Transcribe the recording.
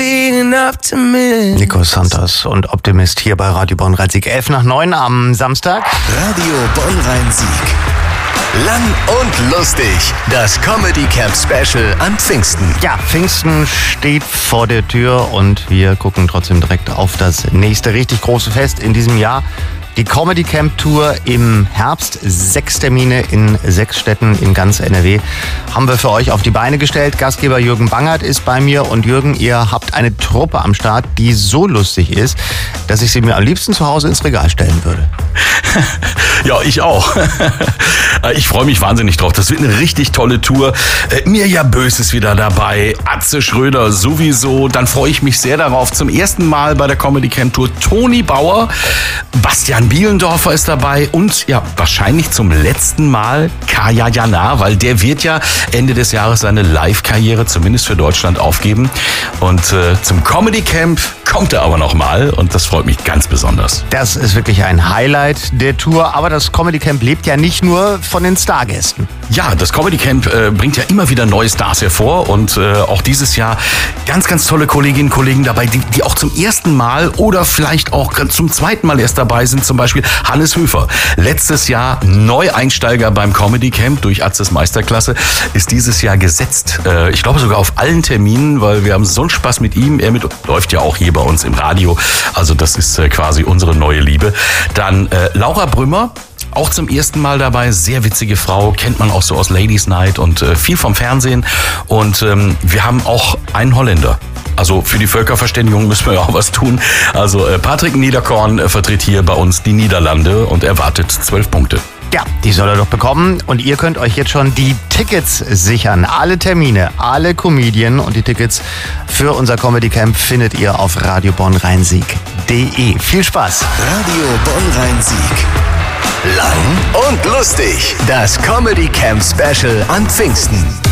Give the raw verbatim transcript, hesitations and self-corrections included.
being optimist. Nico Santos und Optimist hier bei Radio Bonn-Rhein-Sieg. elf nach neun am Samstag. Radio Bonn-Rhein-Sieg. Lang und lustig. Das Comedy Camp Special an Pfingsten. Ja, Pfingsten steht vor der Tür und wir gucken trotzdem direkt auf das nächste richtig große Fest in diesem Jahr. Die Comedy Camp Tour im Herbst. Sechs Termine in sechs Städten in ganz N R W haben wir für euch auf die Beine gestellt. Gastgeber Jürgen Bangert ist bei mir. Und Jürgen, ihr habt eine Truppe am Start, die so lustig ist, dass ich sie mir am liebsten zu Hause ins Regal stellen würde. Ja, ich auch. Ich freue mich wahnsinnig drauf. Das wird eine richtig tolle Tour. Mirja Bös ist wieder dabei. Atze Schröder sowieso. Dann freue ich mich sehr darauf. Zum ersten Mal bei der Comedy Camp Tour Toni Bauer. Bastian Bielendorfer ist dabei. Und ja, wahrscheinlich zum letzten Mal Kaya Jana, weil der wird ja Ende des Jahres seine Live-Karriere zumindest für Deutschland aufgeben. Und äh, zum Comedy Camp kommt er aber noch mal. Und das freut mich ganz besonders. Das ist wirklich ein Highlight der Tour. Aber das Comedy Camp lebt ja nicht nur von den Stargästen. Ja, das Comedy Camp äh, bringt ja immer wieder neue Stars hervor und äh, auch dieses Jahr ganz, ganz tolle Kolleginnen und Kollegen dabei, die, die auch zum ersten Mal oder vielleicht auch zum zweiten Mal erst dabei sind, zum Beispiel Hannes Höfer. Letztes Jahr Neueinsteiger beim Comedy Camp durch Atzes Meisterklasse, ist dieses Jahr gesetzt. Äh, ich glaube sogar auf allen Terminen, weil wir haben so einen Spaß mit ihm. Er mit, läuft ja auch hier bei uns im Radio, also das ist äh, quasi unsere neue Liebe. Dann äh, Laura Brümmer. Auch zum ersten Mal dabei, sehr witzige Frau, kennt man auch so aus Ladies Night und äh, viel vom Fernsehen. Und ähm, wir haben auch einen Holländer. Also für die Völkerverständigung müssen wir ja auch was tun. Also äh, Patrick Niederkorn äh, vertritt hier bei uns die Niederlande und erwartet zwölf Punkte. Ja, die soll er doch bekommen. Und ihr könnt euch jetzt schon die Tickets sichern. Alle Termine, alle Comedien und die Tickets für unser Comedy Camp findet ihr auf radio bonn rhein sieg punkt de. Viel Spaß. Radio Bonn-Rhein-Sieg. Lang und lustig. Das Comedy Camp Special an Pfingsten.